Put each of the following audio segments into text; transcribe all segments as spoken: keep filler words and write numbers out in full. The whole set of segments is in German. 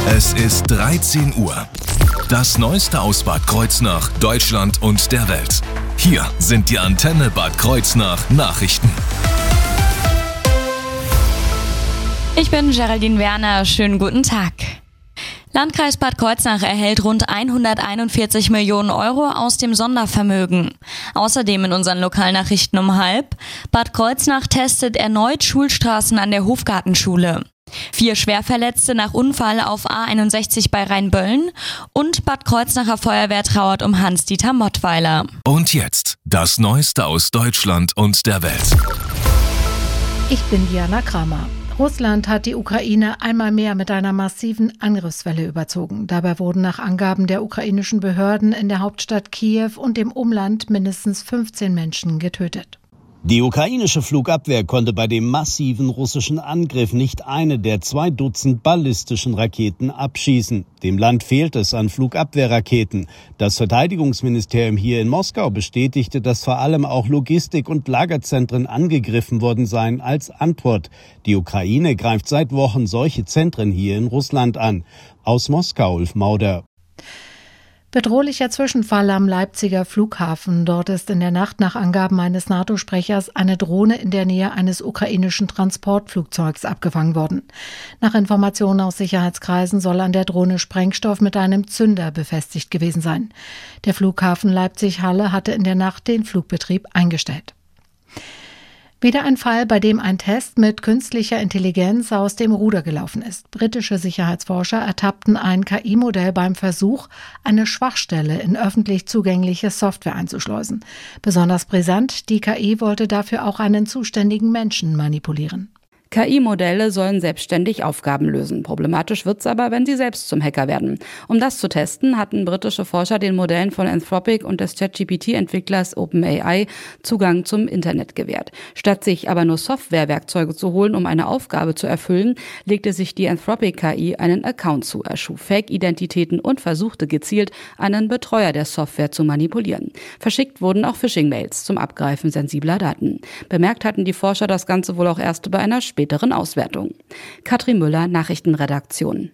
Es ist dreizehn Uhr. Das Neueste aus Bad Kreuznach, Deutschland und der Welt. Hier sind die Antenne Bad Kreuznach Nachrichten. Ich bin Geraldine Werner, schönen guten Tag. Landkreis Bad Kreuznach erhält rund hunderteinundvierzig Millionen Euro aus dem Sondervermögen. Außerdem in unseren Lokalnachrichten um halb. Bad Kreuznach testet erneut Schulstraßen an der Hofgartenschule. Vier Schwerverletzte nach Unfall auf A einundsechzig bei Rheinböllen und Bad Kreuznacher Feuerwehr trauert um Hans-Dieter Mottweiler. Und jetzt das Neueste aus Deutschland und der Welt. Ich bin Diana Kramer. Russland hat die Ukraine einmal mehr mit einer massiven Angriffswelle überzogen. Dabei wurden nach Angaben der ukrainischen Behörden in der Hauptstadt Kiew und dem Umland mindestens fünfzehn Menschen getötet. Die ukrainische Flugabwehr konnte bei dem massiven russischen Angriff nicht eine der zwei Dutzend ballistischen Raketen abschießen. Dem Land fehlt es an Flugabwehrraketen. Das Verteidigungsministerium hier in Moskau bestätigte, dass vor allem auch Logistik- und Lagerzentren angegriffen worden seien als Antwort. Die Ukraine greift seit Wochen solche Zentren hier in Russland an. Aus Moskau, Ulf Mauder. Bedrohlicher Zwischenfall am Leipziger Flughafen. Dort ist in der Nacht nach Angaben eines NATO-Sprechers eine Drohne in der Nähe eines ukrainischen Transportflugzeugs abgefangen worden. Nach Informationen aus Sicherheitskreisen soll an der Drohne Sprengstoff mit einem Zünder befestigt gewesen sein. Der Flughafen Leipzig-Halle hatte in der Nacht den Flugbetrieb eingestellt. Wieder ein Fall, bei dem ein Test mit künstlicher Intelligenz aus dem Ruder gelaufen ist. Britische Sicherheitsforscher ertappten ein K I-Modell beim Versuch, eine Schwachstelle in öffentlich zugängliche Software einzuschleusen. Besonders brisant, die K I wollte dafür auch einen zuständigen Menschen manipulieren. K I-Modelle sollen selbstständig Aufgaben lösen. Problematisch wird's aber, wenn sie selbst zum Hacker werden. Um das zu testen, hatten britische Forscher den Modellen von Anthropic und des ChatGPT P T-Entwicklers OpenAI Zugang zum Internet gewährt. Statt sich aber nur Softwarewerkzeuge zu holen, um eine Aufgabe zu erfüllen, legte sich die Anthropic K I einen Account zu, erschuf Fake-Identitäten und versuchte gezielt, einen Betreuer der Software zu manipulieren. Verschickt wurden auch Phishing-Mails zum Abgreifen sensibler Daten. Bemerkt hatten die Forscher das Ganze wohl auch erst bei einer späteren Auswertung. Katrin Müller, Nachrichtenredaktion.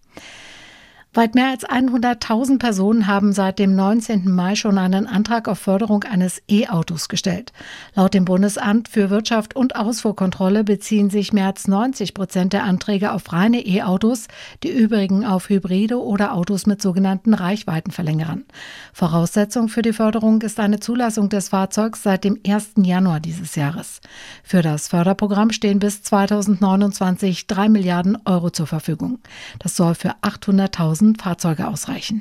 Weit mehr als hunderttausend Personen haben seit dem neunzehnten Mai schon einen Antrag auf Förderung eines E-Autos gestellt. Laut dem Bundesamt für Wirtschaft und Ausfuhrkontrolle beziehen sich mehr als neunzig Prozent der Anträge auf reine E-Autos, die übrigen auf Hybride oder Autos mit sogenannten Reichweitenverlängerern. Voraussetzung für die Förderung ist eine Zulassung des Fahrzeugs seit dem ersten Januar dieses Jahres. Für das Förderprogramm stehen bis zweitausendneunundzwanzig drei Milliarden Euro zur Verfügung. Das soll für achthunderttausend Fahrzeuge ausreichen.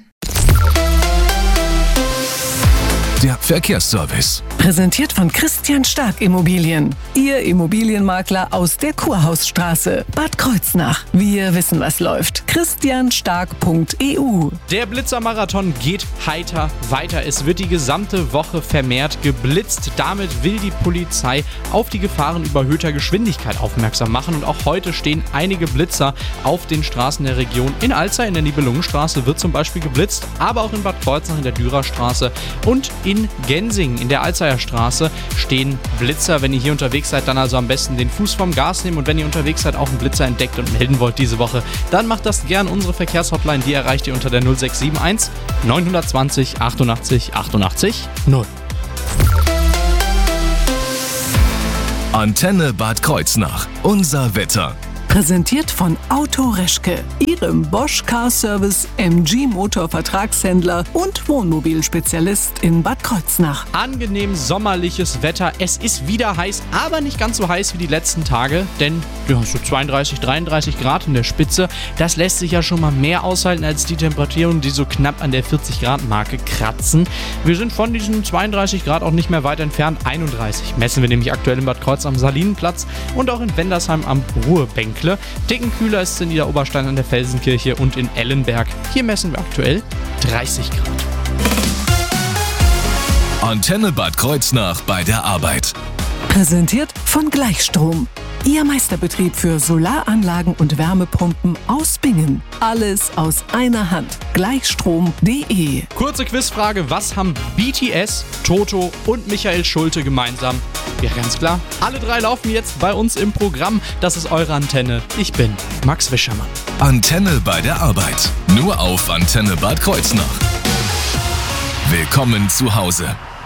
Der Verkehrsservice. Präsentiert von Christian Stark Immobilien. Ihr Immobilienmakler aus der Kurhausstraße. Bad Kreuznach. Wir wissen, was läuft. christian stark punkt e u. Der Blitzermarathon geht heiter weiter. Es wird die gesamte Woche vermehrt geblitzt. Damit will die Polizei auf die Gefahren überhöhter Geschwindigkeit aufmerksam machen. Und auch heute stehen einige Blitzer auf den Straßen der Region. In Alzey in der Nibelungenstraße wird zum Beispiel geblitzt, aber auch in Bad Kreuznach in der Dürerstraße und in Gensingen in der Alzeyer Straße stehen Blitzer. Wenn ihr hier unterwegs seid, dann also am besten den Fuß vom Gas nehmen. Und wenn ihr unterwegs seid, auch einen Blitzer entdeckt und melden wollt diese Woche, dann macht das gern. Unsere Verkehrshotline, die erreicht ihr unter der null sechs sieben eins neun zwei null achtundachtzig achtundachtzig null. Antenne Bad Kreuznach. Unser Wetter. Präsentiert von Auto Reschke, Ihrem Bosch Car Service M G Motor Vertragshändler und Wohnmobilspezialist in Bad Kreuznach. Angenehm sommerliches Wetter. Es ist wieder heiß, aber nicht ganz so heiß wie die letzten Tage, denn ja, so zweiunddreißig, dreiunddreißig Grad in der Spitze. Das lässt sich ja schon mal mehr aushalten als die Temperaturen, die so knapp an der vierzig Grad Marke kratzen. Wir sind von diesen zweiunddreißig Grad auch nicht mehr weit entfernt. einunddreißig messen wir nämlich aktuell in Bad Kreuz am Salinenplatz und auch in Wendersheim am Ruhebänkle. Ticken kühler ist es in Niederoberstein an der Felsenkirche und in Ellenberg. Hier messen wir aktuell dreißig Grad. Antenne Bad Kreuznach bei der Arbeit. Präsentiert von Gleichstrom. Ihr Meisterbetrieb für Solaranlagen und Wärmepumpen aus Bingen. Alles aus einer Hand. Gleichstrom punkt de. Kurze Quizfrage, was haben B T S, Toto und Michael Schulte gemeinsam? Ja, ganz klar. Alle drei laufen jetzt bei uns im Programm. Das ist eure Antenne. Ich bin Max Wischermann. Antenne bei der Arbeit. Nur auf Antenne Bad Kreuznach. Willkommen zu Hause.